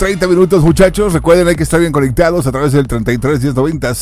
30 minutos, muchachos. Recuerden, hay que estar bien conectados a través del 33 1090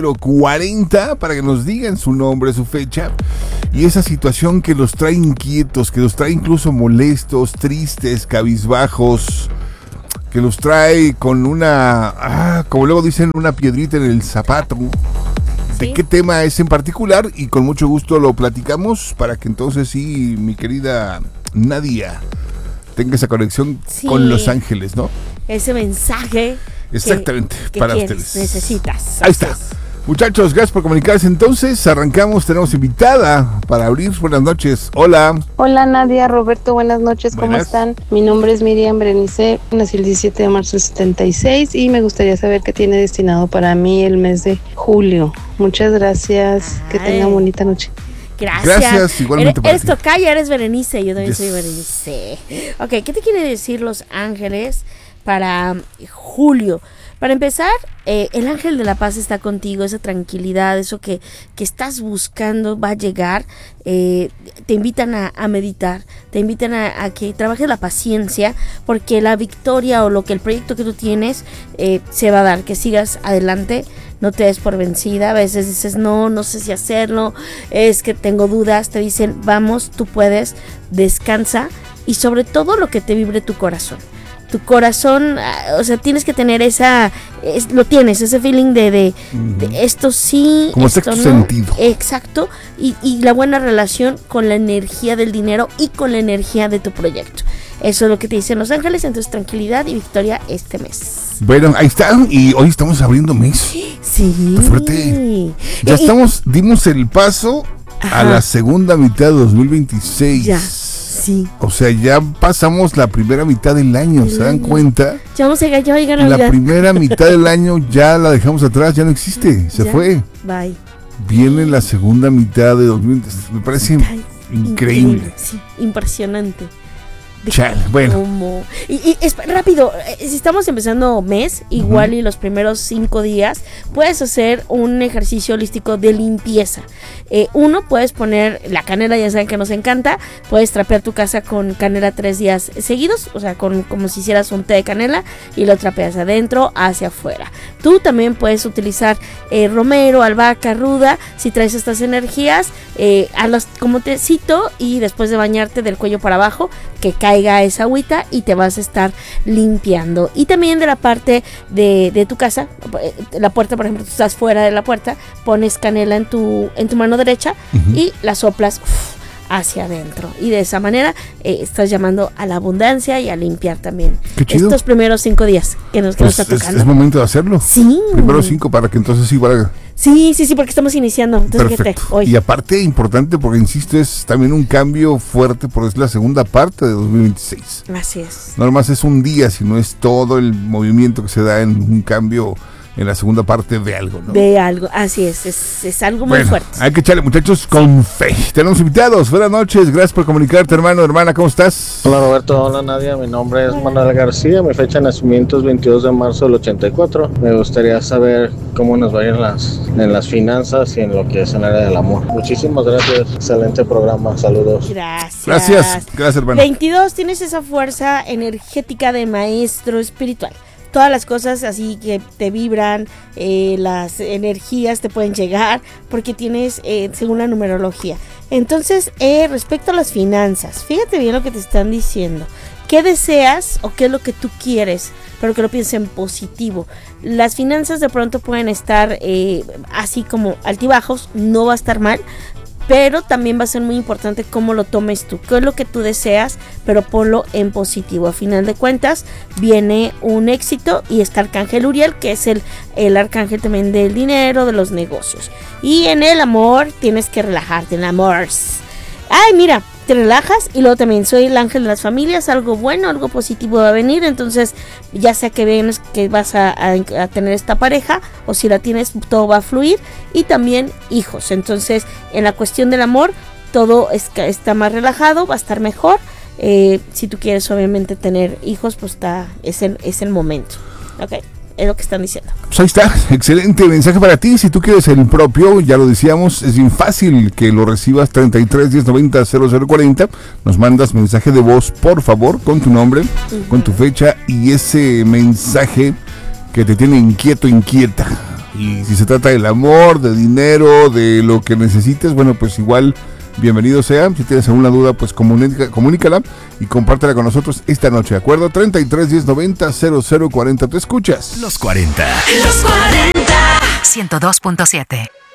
0040 para que nos digan su nombre, su fecha y esa situación que los trae inquietos, que los trae incluso molestos, tristes, cabizbajos, que los trae con una, como luego dicen, una piedrita en el zapato. ¿De qué tema es en particular? Y con mucho gusto lo platicamos para que entonces sí, mi querida Nadia, tenga esa conexión con Los Ángeles, ¿no? Ese mensaje. Exactamente, que para quieres, ustedes. Necesitas. Ahí está. Muchachos, gracias por comunicarse. Entonces, arrancamos. Tenemos invitada para abrir. Buenas noches. Hola. Hola Nadia, Roberto, buenas noches. ¿Cómo Buenas. están? Mi nombre es Miriam Berenice, nací el 17 de marzo del 76 y me gustaría saber qué tiene destinado para mí el mes de julio. Muchas gracias. Que tengan bonita noche. Gracias, igualmente. Eres tocaya, eres Berenice, yo también soy Berenice. Ok, ¿qué te quiere decir Los Ángeles para julio? Para empezar, el ángel de la paz está contigo, esa tranquilidad, eso que estás buscando va a llegar. Te invitan a meditar, te invitan a que trabajes la paciencia, porque la victoria o el proyecto que tú tienes se va a dar, que sigas adelante. No te des por vencida. A veces dices, no sé si hacerlo, es que tengo dudas. Te dicen, vamos, tú puedes, descansa. Y sobre todo lo que te vibre tu corazón. Tu corazón, o sea, tienes que tener lo tienes, ese feeling de esto sí, como esto sexto no. sentido. Exacto. Y la buena relación con la energía del dinero y con la energía de tu proyecto. Eso es lo que te dicen Los Ángeles. Entonces, tranquilidad y victoria este mes. Bueno, ahí está. Y hoy estamos abriendo mes. Sí. Qué fuerte. Ya dimos el paso a la segunda mitad de 2026. Ya. Sí. O sea, ya pasamos la primera mitad del año, ¿se dan cuenta? Ya vamos a llegar a La primera mitad del año ya la dejamos atrás, ya no existe, se fue. Bye. Viene la segunda mitad de 2026, me parece increíble. Sí, impresionante. Chale, bueno. ¿Cómo? Y es rápido, si estamos empezando mes, igual y los primeros 5 días, puedes hacer un ejercicio holístico de limpieza. Uno, puedes poner la canela, ya saben que nos encanta, puedes trapear tu casa con canela 3 días seguidos, o sea, como si hicieras un té de canela y lo trapeas adentro, hacia afuera. Tú también puedes utilizar romero, albahaca, ruda, si traes estas energías, hazlas como tecito y después de bañarte del cuello para abajo, que caiga esa agüita y te vas a estar limpiando. Y también de la parte de tu casa, la puerta, por ejemplo, tú estás fuera de la puerta, pones canela en tu mano derecha y la soplas hacia adentro. Y de esa manera estás llamando a la abundancia y a limpiar también. Qué chido. Estos primeros 5 días que nos está tocando. Es momento de hacerlo. Sí. Primero 5 para que entonces sí valga. Sí, porque estamos iniciando. Entonces, perfecto. Fíjate, hoy. Y aparte, importante, porque insisto, es también un cambio fuerte, porque es la segunda parte de 2026. Así es. No nomás es un día, sino es todo el movimiento que se da en un cambio en la segunda parte de algo, ¿no? De algo, así es algo muy fuerte. Hay que echarle, muchachos, con fe. Tenemos invitados, buenas noches, gracias por comunicarte, hermana, ¿cómo estás? Hola Roberto, hola Nadia, mi nombre es Manuel García, mi fecha de nacimiento es 22 de marzo del 84. Me gustaría saber cómo nos va a ir en las finanzas y en lo que es en el área del amor. Muchísimas gracias, excelente programa, saludos. Gracias, hermano. 22, tienes esa fuerza energética de maestro espiritual. Todas las cosas así que te vibran, las energías te pueden llegar porque tienes, según la numerología. Entonces, respecto a las finanzas, fíjate bien lo que te están diciendo. ¿Qué deseas o qué es lo que tú quieres? Pero que lo pienses en positivo. Las finanzas de pronto pueden estar así como altibajos, no va a estar mal. Pero también va a ser muy importante cómo lo tomes tú, qué es lo que tú deseas, pero ponlo en positivo. A final de cuentas viene un éxito y está Arcángel Uriel, que es el arcángel también del dinero, de los negocios. Y en el amor tienes que relajarte, en el amor. Ay, mira, te relajas y luego también soy el ángel de las familias, algo bueno, algo positivo va a venir. Entonces ya sea que vienes que vas a tener esta pareja o si la tienes, todo va a fluir. Y también hijos, entonces en la cuestión del amor todo está más relajado, va a estar mejor. Si tú quieres obviamente tener hijos, pues es el momento. Ok. es lo que están diciendo. Pues ahí está, excelente mensaje para ti. Si tú quieres el propio, ya lo decíamos, es bien fácil que lo recibas. 33 10 90 0040. Nos mandas mensaje de voz, por favor, con tu nombre, con tu fecha y ese mensaje que te tiene inquieto, inquieta. Y si se trata del amor, de dinero, de lo que necesites, bueno, pues igual, bienvenido sea. Si tienes alguna duda, pues comunícala y compártela con nosotros esta noche, ¿de acuerdo? 33 10 90 0040. ¿Te escuchas? Los 40. 102.7.